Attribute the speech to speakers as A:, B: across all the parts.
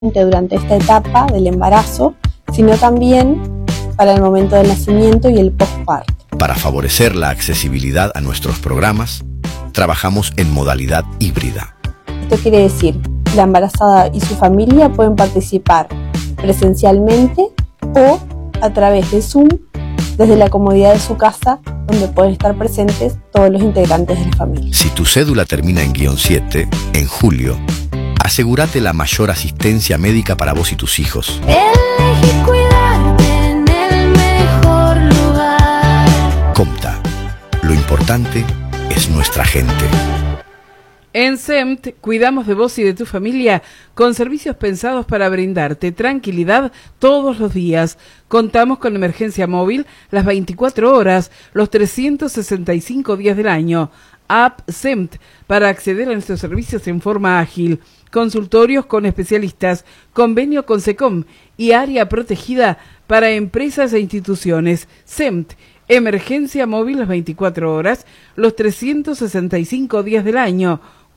A: durante esta etapa del embarazo, sino también para el momento del nacimiento y el postparto.
B: Para favorecer la accesibilidad a nuestros programas, trabajamos en modalidad híbrida.
A: Esto quiere decir, la embarazada y su familia pueden participar presencialmente o a través de Zoom, desde la comodidad de su casa, donde pueden estar presentes todos los integrantes de la familia.
B: Si tu cédula termina en _7, en julio, asegúrate la mayor asistencia médica para vos y tus hijos.
C: Elegí cuidarte en el mejor lugar.
B: Comta, lo importante es nuestra gente.
D: En SEMT cuidamos de vos y de tu familia con servicios pensados para brindarte tranquilidad todos los días. Contamos con emergencia móvil las 24 horas, los 365 días del año. App SEMT para acceder a nuestros servicios en forma ágil. Consultorios con especialistas, convenio con SECOM y área protegida para empresas e instituciones. SEMT, emergencia móvil las 24 horas, los 365 días del año.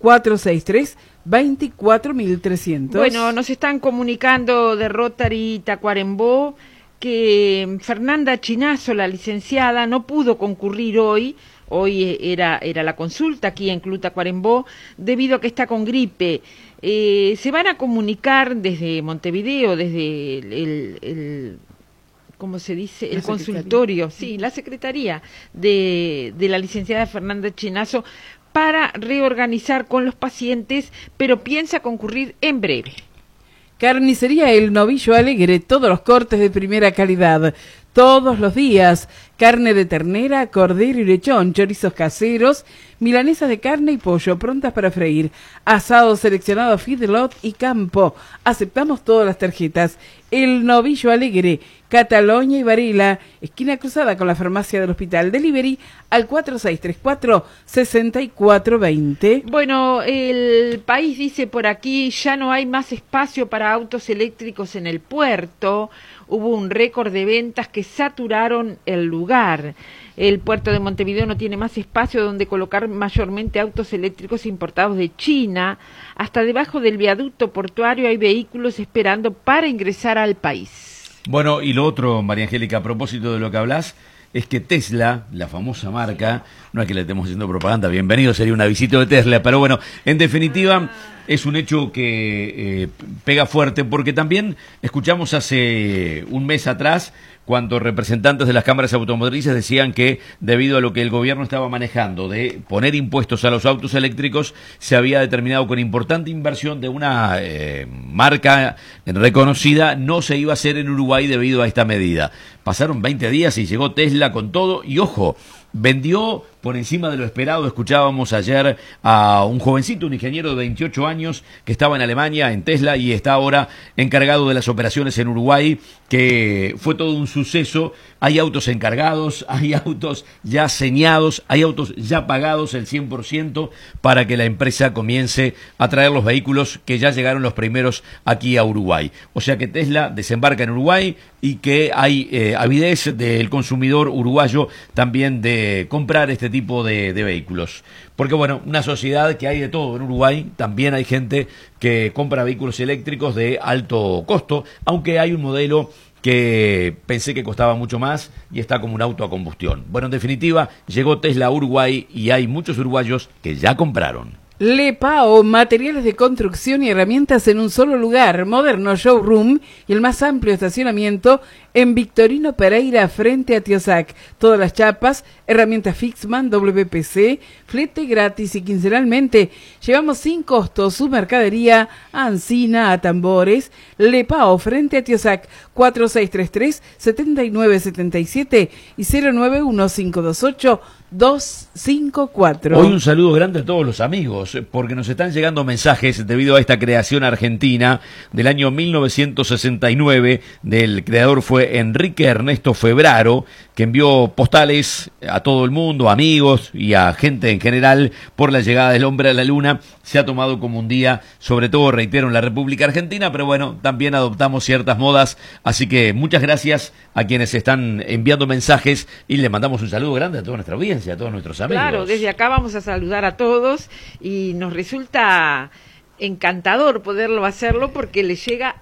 D: 463-24300.
E: Bueno, nos están comunicando de Rotary Tacuarembó que Fernanda Chinazo, la licenciada, no pudo concurrir hoy. Hoy era la consulta aquí en Club Tacuarembó, debido a que está con gripe. Se van a comunicar desde Montevideo, desde el ¿cómo se dice? El consultorio, sí, la secretaría de la licenciada Fernanda Chinazo, para reorganizar con los pacientes, pero piensa concurrir en breve.
D: Carnicería El Novillo Alegre, todos los cortes de primera calidad, todos los días. Carne de ternera, cordero y lechón, chorizos caseros, milanesas de carne y pollo prontas para freír, asado seleccionado feedlot y campo. Aceptamos todas las tarjetas. El Novillo Alegre, Cataluña y Varela, esquina cruzada con la farmacia del Hospital. Delivery al 4634-6420.
E: Bueno, el país dice por aquí, ya no hay más espacio para autos eléctricos en el puerto. Hubo un récord de ventas que saturaron el lugar. El puerto de Montevideo no tiene más espacio donde colocar mayormente autos eléctricos importados de China. Hasta debajo del viaducto portuario hay vehículos esperando para ingresar al país.
F: Bueno, y lo otro, María Angélica, a propósito de lo que hablas, es que Tesla, la famosa marca, no es que le estemos haciendo propaganda, bienvenido, sería una visita de Tesla, pero bueno, en definitiva es un hecho que pega fuerte, porque también escuchamos hace un mes atrás cuando representantes de las cámaras automotrices decían que debido a lo que el gobierno estaba manejando de poner impuestos a los autos eléctricos, se había determinado con importante inversión de una marca reconocida no se iba a hacer en Uruguay debido a esta medida. Pasaron 20 días y llegó Tesla con todo y ojo, vendió por encima de lo esperado. Escuchábamos ayer a un jovencito, un ingeniero de 28 años que estaba en Alemania, en Tesla, y está ahora encargado de las operaciones en Uruguay, que fue todo un suceso. Hay autos encargados, hay autos ya señados, hay autos ya pagados el 100% para que la empresa comience a traer los vehículos que ya llegaron los primeros aquí a Uruguay. O sea que Tesla desembarca en Uruguay y que hay avidez del consumidor uruguayo también de comprar este tipo de vehículos. Porque bueno, una sociedad que hay de todo en Uruguay, también hay gente que compra vehículos eléctricos de alto costo, aunque hay un modelo que pensé que costaba mucho más y está como un auto a combustión. Bueno, en definitiva, llegó Tesla a Uruguay y hay muchos uruguayos que ya compraron.
D: Lepao, materiales de construcción y herramientas en un solo lugar, moderno showroom y el más amplio estacionamiento en Victorino Pereira frente a Tiosac. Todas las chapas, herramientas Fixman, WPC, flete gratis y quincenalmente. Llevamos sin costo su mercadería a Ancina, a Tambores. Lepao frente a Tiosac, 4633-7977 y 091-528-254.
F: Hoy un saludo grande a todos los amigos, porque nos están llegando mensajes debido a esta creación argentina del año 1969. Del creador fue Enrique Ernesto Febraro, que envió postales a todo el mundo, amigos y a gente en general, por la llegada del hombre a la luna. Se ha tomado como un día, sobre todo, reitero, en la República Argentina, pero bueno, también adoptamos ciertas modas, así que muchas gracias a quienes están enviando mensajes y le mandamos un saludo grande a toda nuestra audiencia, a todos nuestros amigos.
E: Claro, desde acá vamos a saludar a todos y nos resulta encantador poderlo hacerlo porque le llega